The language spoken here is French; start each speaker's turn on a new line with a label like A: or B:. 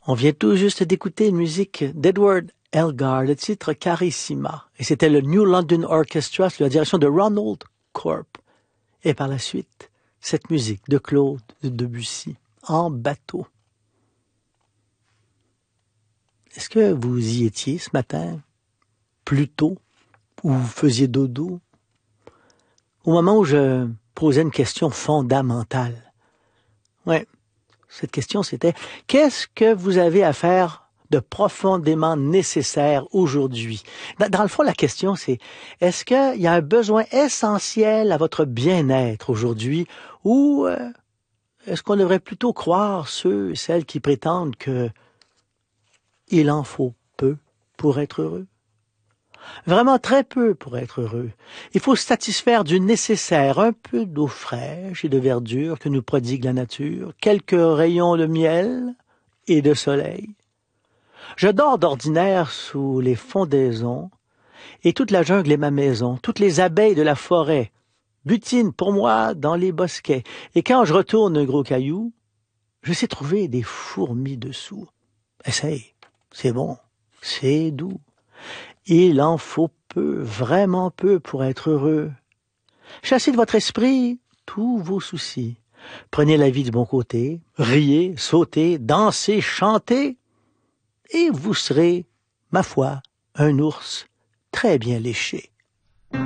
A: On vient tout juste d'écouter une musique d'Edward Elgar, le titre Carissima. Et c'était le New London Orchestra sous la direction de Ronald Corp. Et par la suite, cette musique de Claude Debussy, En bateau. Est-ce que vous y étiez ce matin, plus tôt, ou vous faisiez dodo? Au moment où je posais une question fondamentale. Ouais, cette question c'était, qu'est-ce que vous avez à faire de profondément nécessaire aujourd'hui? Dans le fond, la question c'est, est-ce qu'il y a un besoin essentiel à votre bien-être aujourd'hui, ou est-ce qu'on devrait plutôt croire ceux et celles qui prétendent que il en faut peu pour être heureux? Vraiment très peu pour être heureux. Il faut se satisfaire du nécessaire, un peu d'eau fraîche et de verdure que nous prodigue la nature, quelques rayons de miel et de soleil. Je dors d'ordinaire sous les fondaisons, et toute la jungle est ma maison, toutes les abeilles de la forêt butinent pour moi dans les bosquets, et quand je retourne un gros caillou, je sais trouver des fourmis dessous. Essaye, c'est bon, c'est doux. Il en faut peu, vraiment peu pour être heureux. Chassez de votre esprit tous vos soucis. Prenez la vie du bon côté, riez, sautez, dansez, chantez, et vous serez, ma foi, un ours très bien léché.